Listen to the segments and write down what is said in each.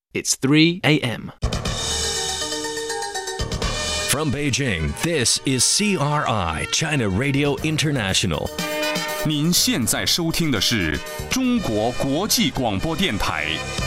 It's 3 a.m. From Beijing, this is CRI, China Radio International. 您现在收听的是中国国际广播电台。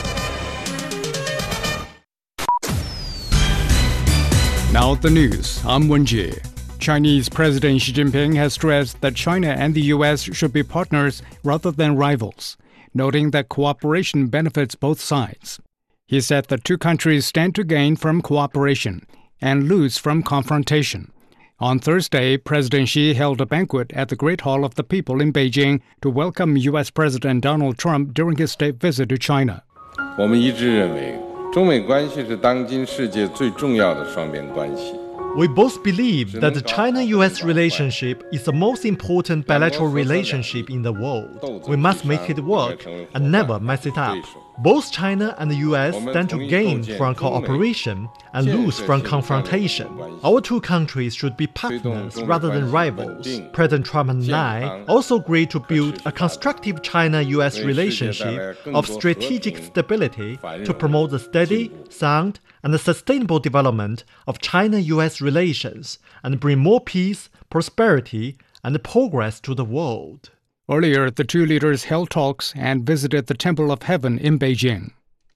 Now the news. I'm Wenjie. Chinese President Xi Jinping has stressed that China and the U.S. should be partners rather than rivals, noting that cooperation benefits both sides. He said the two countries stand to gain from cooperation and lose from confrontation. On Thursday, President Xi held a banquet at the Great Hall of the People in Beijing to welcome U.S. President Donald Trump during his state visit to China. 我们一致认为，中美关系是当今世界最重要的双边关系。 We both believe that the China-US relationship is the most important bilateral relationship in the world. We must make it work and never mess it up. Both China and the US stand to gain from cooperation and lose from confrontation. Our two countries should be partners rather than rivals. President Trump and I also agreed to build a constructive China-US relationship of strategic stability to promote the steady, sound, and the sustainable development of China-US relations and bring more peace, prosperity, and progress to the world. Earlier, the two leaders held talks and visited the Temple of Heaven in Beijing.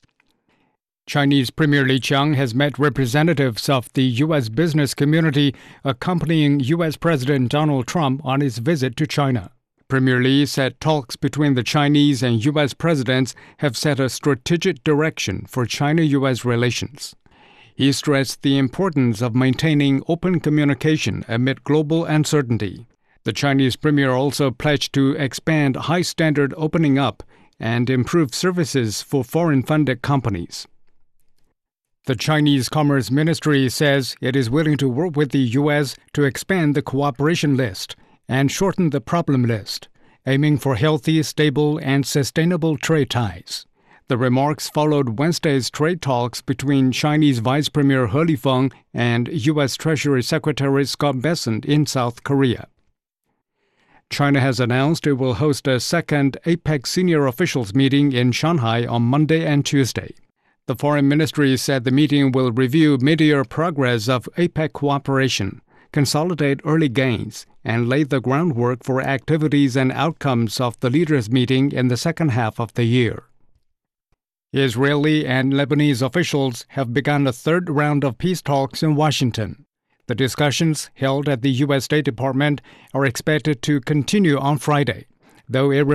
Chinese Premier Li Qiang has met representatives of the U.S. business community accompanying U.S. President Donald Trump on his visit to China. Premier Li said talks between the Chinese and U.S. presidents have set a strategic direction for China-U.S. relations. He stressed the importance of maintaining open communication amid global uncertainty. The Chinese premier also pledged to expand high-standard opening up and improve services for foreign-funded companies. The Chinese Commerce Ministry says it is willing to work with the U.S. to expand the cooperation list and shorten the problem list, aiming for healthy, stable, and sustainable trade ties. The remarks followed Wednesday's trade talks between Chinese Vice Premier He Lifeng and U.S. Treasury Secretary Scott Bessent in South Korea. China has announced it will host a second APEC senior officials meeting in Shanghai on Monday and Tuesday. The Foreign Ministry said the meeting will review mid-year progress of APEC cooperation, consolidate early gains, and lay the groundwork for activities and outcomes of the leaders' meeting in the second half of the year. Israeli and Lebanese officials have begun a third round of peace talks in Washington. The discussions held at the U.S. State Department are expected to continue on Friday, though it